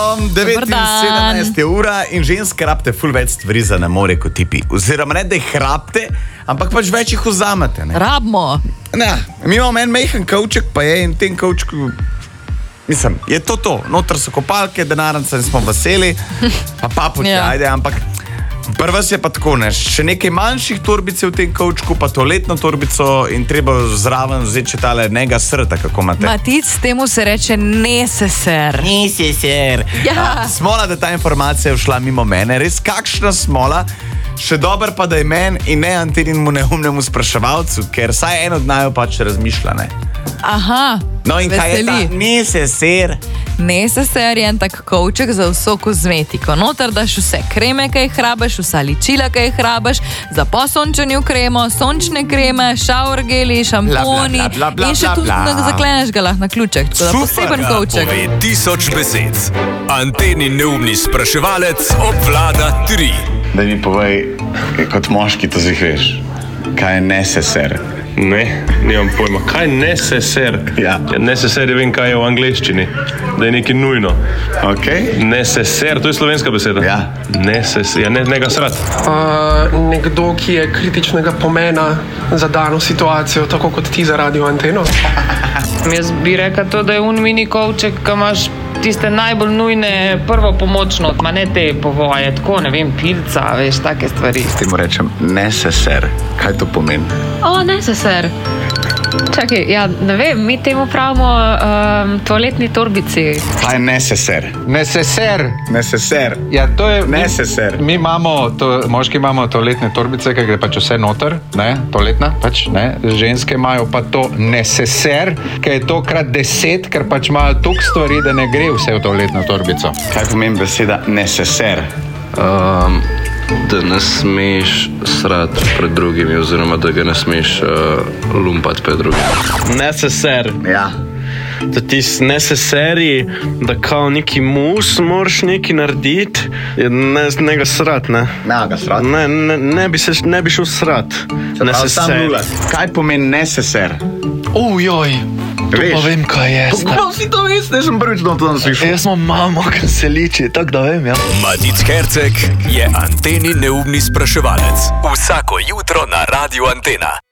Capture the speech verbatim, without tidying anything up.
devet in sedemnajst je ura in ženske rabite ful več stvari za na more kot tipi. Oziroma ne, da jih rabite, ampak pač več jih vzamete. Ne? Rabimo. Ne, mi imamo en mehen kavček, pa je in tem kavčku, mislim, je to to. Notr so kopalke, denarnice in smo veseli, pa papuče, Ja. ajde, ampak prva je pa tako, ne, še nekaj manjših torbice v tem kavčku, pa toaletno torbico in treba zraven vzeti tale nega srta, kako imate. Matic, temu se reče neseser. Neseser. Ja. Smola, da ta informacija je všla mimo mene. Res kakšna smola. Še dober pa, da je men in ne Anteninemu neumnemu spraševalcu, ker saj en od naju pač razmišlja, ne. Aha, No in kaj je ta veseli. neseser? Neseser je en tak kovček za vso kozmetiko. Noter daš vse kreme, ki jih rabaš, vsa ličila, ki jih rabaš, za po sončenju kremo, sončne kreme, shower geli, šamponi Bla, bla, bla, bla, in še bla, tudi bla. na- zakleneš ga lahko na ključek. Tako da Super. poseben kovček. Povej tisoč besed. Antenin neumni spraševalec obvlada tri. Da mi povej, kot moški to zveš, kaj je neseser? Ne, nimam pojma. Kaj neseser? Ja. Ja, neseser je vem, kaj je v angleščini. Da je nekaj nujno. Ok? Neseser, to je slovenska beseda. Ja. Neseser, ja, ne, ne ga srat. Uh, nekdo, ki je kritičnega pomena za dano situacijo, tako kot ti za radio anteno. Jaz bi rekel to, da je un mini kovček, ki imaš tiste najbolj nujne prvo pomočno, ma ne te povoje, tako ne vem, pilca, veš, take stvari. Temu rečem neseser. Kaj to pomeni? O, neseser. Čakaj, ja, ne vem, mi temu pravimo um, toaletni torbici. Kaj je neseser? Neseser. Neseser. Ja, to je Neseser. Mi, mi imamo, to, moški imamo toaletne torbice, ki gre pač vse noter, ne, toaletna, pač, ne. Ženske imajo pa to neseser, ki je to krat deset, ker pač imajo toliko stvari, da ne gre vse v toaletno torbico. Kaj pomeni beseda neseser? Um, da ne smeš srati pred drugimi, oziroma da ga ne smeš uh, lumpati pred drugimi. Neseser. Ja. Da ti neseseri, da kao neki mus moraš neki narediti, je ne, ne ga srat, ne. Ne ga srat. Ne, ne, ne, bi se, ne bi šel srat. Neseser. Kaj pomeni neseser? Ujoj, to Veš? pa vem, kaj je. Kako si to veš? Ne sem prvič to slišal. Jaz imam mamo, ki se liči, tako da vem, ja. Matic Herceg je Antenin neumni spraševalec. Vsako jutro na Radiu Antena.